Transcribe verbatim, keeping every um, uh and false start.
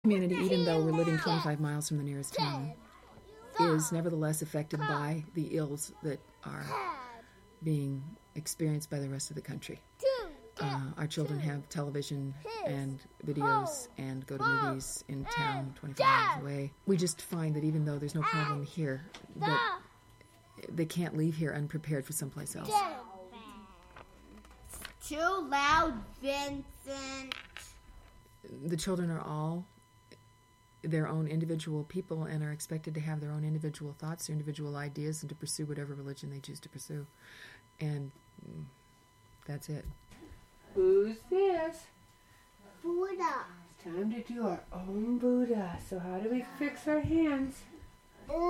Community, even though we're living twenty-five miles from the nearest town, is nevertheless affected by the ills that are being experienced by the rest of the country. Uh, our children have television and videos and go to movies in town twenty-five miles away. We just find that even though there's no problem here, that they can't leave here unprepared for someplace else. Too loud, Vincent. The children are all their own individual people and are expected to have their own individual thoughts, their individual ideas, and to pursue whatever religion they choose to pursue. And that's it. Who's this? Buddha. It's time to do our own Buddha. So how do we fix our hands?